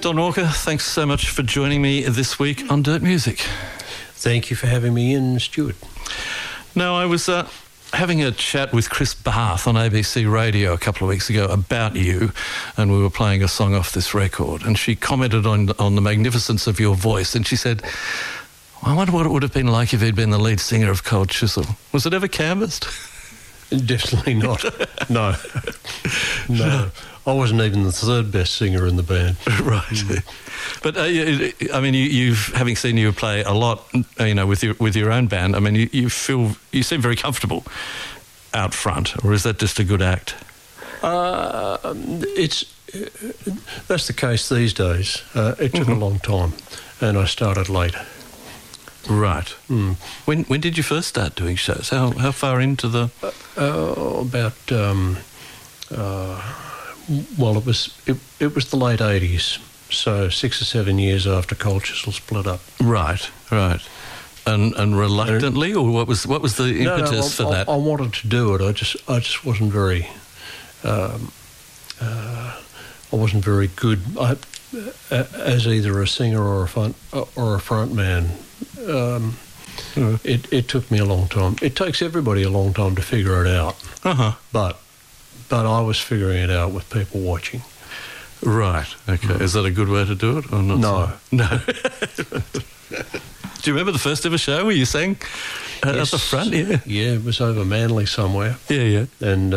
Don Walker, thanks so much for joining me this week on Dirt Music. Thank you for having me in, Stuart. Now, I was having a chat with Chris Barth on ABC Radio a couple of weeks ago about you, and we were playing a song off this record, and she commented on the magnificence of your voice, and she said, I wonder what it would have been like if he'd been the lead singer of Cold Chisel. Was it ever canvassed? Definitely not. No. I wasn't even the third best singer in the band. Right. But I mean, you've having seen you play a lot, with your own band. I mean, you seem very comfortable out front, or is that just a good act? That's the case these days. It took a long time, and I started late. Right. When did you first start doing shows? How far into the? It was the late 80s, so 6 or 7 years after Cold Chisel split up. Right. And reluctantly, or what was the impetus for that? I wanted to do it. I just wasn't very. I wasn't very good as either a singer or a front man. It took me a long time. It takes everybody a long time to figure it out. But I was figuring it out with people watching. Right. Okay. Is that a good way to do it or not? No. Do you remember the first ever show where you sang at the front? Yeah. Yeah, it was over Manly somewhere. Yeah. And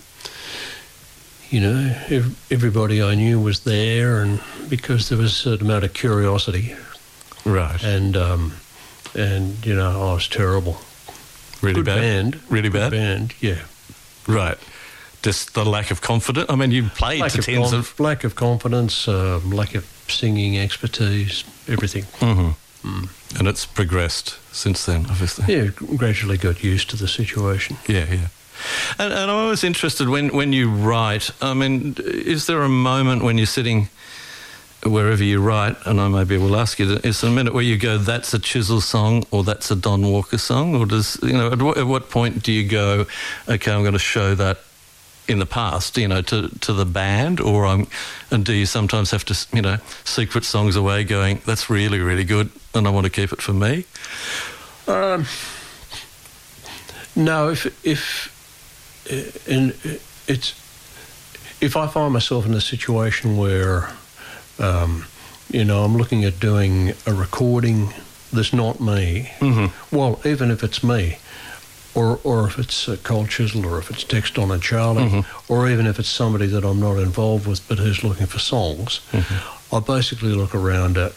everybody I knew was there, and because there was a certain amount of curiosity. Right. And I was terrible. Really good bad? Band. Really bad? Good band, yeah. Right. Just the lack of confidence? I mean, you played to tens of... Lack of confidence, lack of singing expertise, everything. And it's progressed since then, obviously. Yeah, gradually got used to the situation. Yeah. And I'm always interested when you write, I mean, is there a moment when you're sitting wherever you write, and I maybe will ask you, is there a minute where you go, that's a Chisel song or that's a Don Walker song? Or does, at what point do you go, okay, I'm going to show that in the past, to the band, and do you sometimes have to, secret songs away going, that's really, really good and I want to keep it for me? No, if I find myself in a situation where I'm looking at doing a recording that's not me, well, even if it's me, or if it's Cold Chisel, or if it's Tex, Don and Charlie, or even if it's somebody that I'm not involved with but who's looking for songs, I basically look around at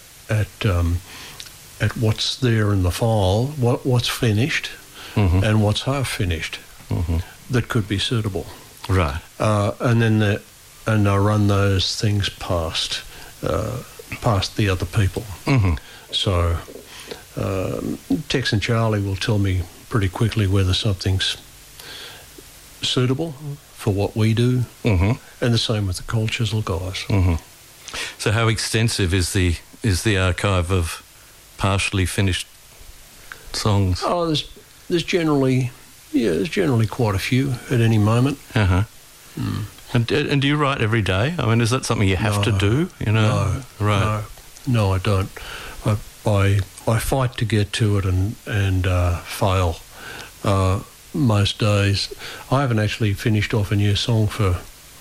what's there in the file, what's finished, and what's half finished that could be suitable. Right. And I run those things past the other people. So Tex and Charlie will tell me pretty quickly whether something's suitable for what we do, and the same with the Cold Chisel guys. So how extensive is the archive of partially finished songs? Oh, there's generally quite a few at any moment. And do you write every day? I mean, is that something you have to do? No, right? No, I don't. I fight to get to it and fail most days. I haven't actually finished off a new song for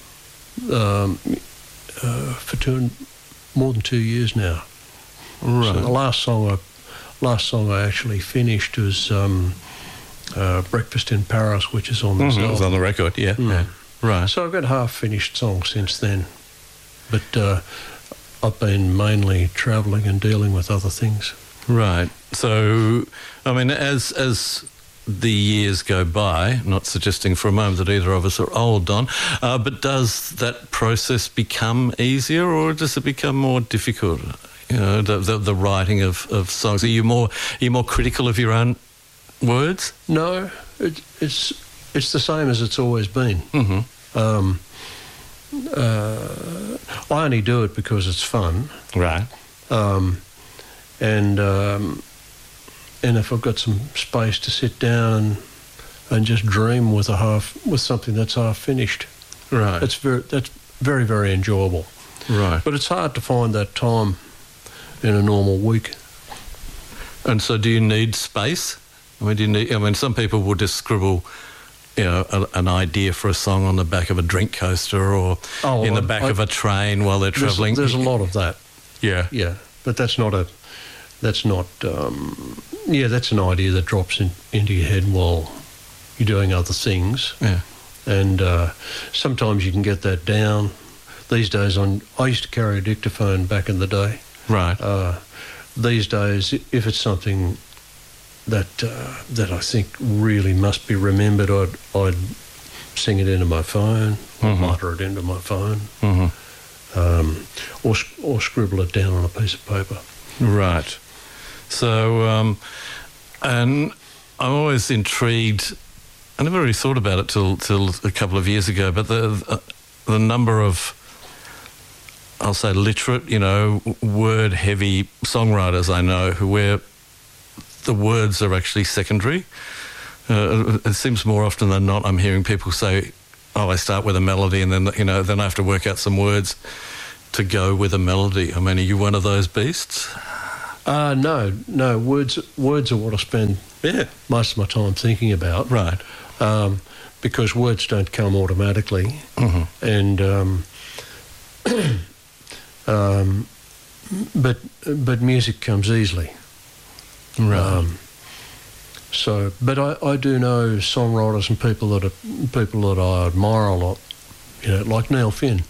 more than 2 years now. Right. So the last song I actually finished was "Breakfast in Paris," which is on this album. It was on the record, yeah. Right. So I've got half-finished songs since then, but I've been mainly travelling and dealing with other things. Right. So, I mean, as the years go by, not suggesting for a moment that either of us are old, Don, but does that process become easier, or does it become more difficult? The writing of songs. Are you more critical of your own words? No, it's the same as it's always been. I only do it because it's fun. Right. And if I've got some space to sit down and just dream with something that's half finished, right? That's very, very enjoyable. Right. But it's hard to find that time in a normal week. And so do you need space? I mean, some people will just scribble, an idea for a song on the back of a drink coaster or in the back of a train while they're travelling. There's a lot of that. Yeah. Yeah. But that's an idea that drops into your head while you're doing other things. Yeah. And sometimes you can get that down. These days, I used to carry a dictaphone back in the day. Right. These days, if it's something that I think really must be remembered, I'd sing it into my phone, or mutter it into my phone, or scribble it down on a piece of paper. Right. So, and I'm always intrigued. I never really thought about it till a couple of years ago, but the number of, I'll say, literate, word-heavy songwriters I know where the words are actually secondary. It seems more often than not I'm hearing people say, I start with a melody and then, then I have to work out some words to go with a melody. I mean, are you one of those beasts? No. Words are what I spend most of my time thinking about. Right. Because words don't come automatically. And... but music comes easily. Right. But I do know songwriters and people that I admire a lot. Like Neil Finn.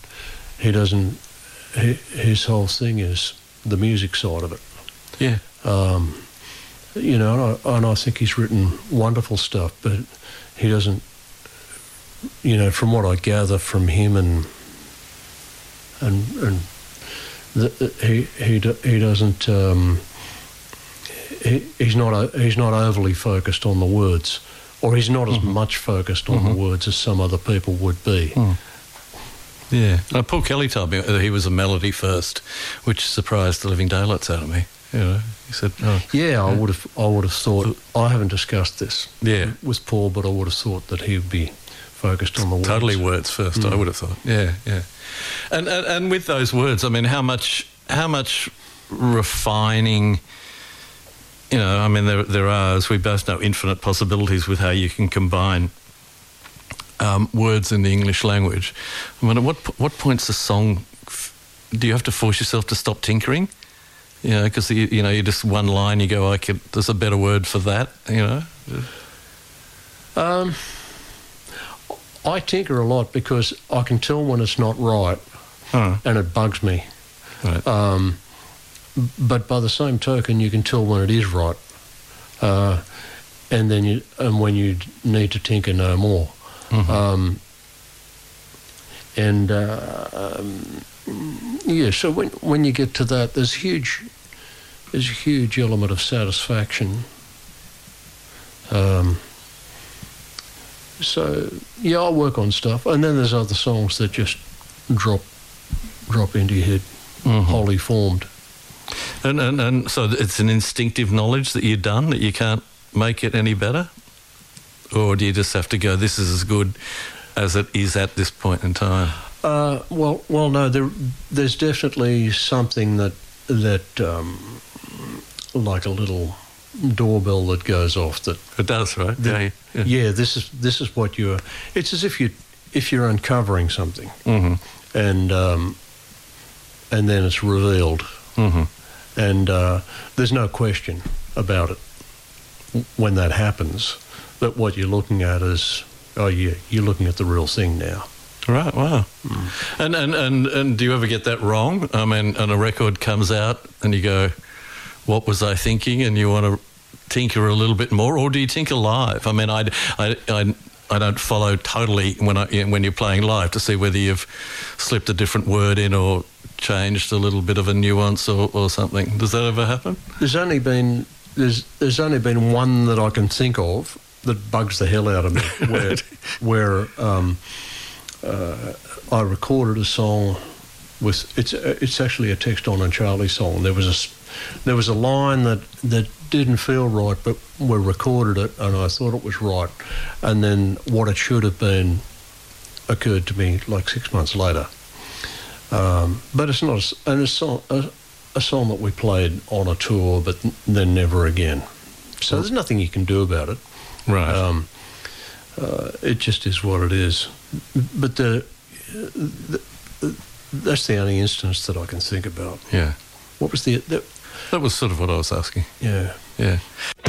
His whole thing is the music side of it. Yeah. And I think he's written wonderful stuff, but he doesn't. From what I gather from him he doesn't. He's not overly focused on the words, or he's not as much focused on the words as some other people would be. Yeah. Paul Kelly told me that he was a melody first, which surprised the living daylights out of me. He said, I would have thought. I haven't discussed this with Paul, but I would have thought that he would be focused on the words. Totally words first. I would have thought. Yeah. And with those words, I mean, how much refining. I mean, there are, as we both know, infinite possibilities with how you can combine words in the English language. I mean, at what point's the song? Do you have to force yourself to stop tinkering? Because you just one line, you go, there's a better word for that. I tinker a lot because I can tell when it's not right, and it bugs me. Right. But by the same token, you can tell when it is right, and when you need to tinker no more. So when you get to that, there's a huge element of satisfaction. I work on stuff, and then there's other songs that just drop into your head, wholly formed. And so it's an instinctive knowledge that you've done, that you can't make it any better? Or do you just have to go, this is as good as it is at this point in time? No, there's definitely something that like a little doorbell that goes off. That it does, right? Yeah. This is what you're. It's as if you're uncovering something, and then it's revealed, and there's no question about it when that happens. That what you're looking at is, you're looking at the real thing now. Right, wow. And do you ever get that wrong? I mean, and a record comes out and you go, what was I thinking? And you want to tinker a little bit more, or do you tinker live? I mean, I don't follow totally when you're playing live to see whether you've slipped a different word in or changed a little bit of a nuance or something. Does that ever happen? There's only been one that I can think of that bugs the hell out of me, where I recorded a song with it's actually a Tex Don and Charlie song. There was a line that didn't feel right, but we recorded it and I thought it was right, and then what it should have been occurred to me like 6 months later, But it's not a song that we played on a tour, but then never again. So there's nothing you can do about it. Right. It just is what it is. But that's the only instance that I can think about. Yeah. What was That was sort of what I was asking. Yeah. Yeah.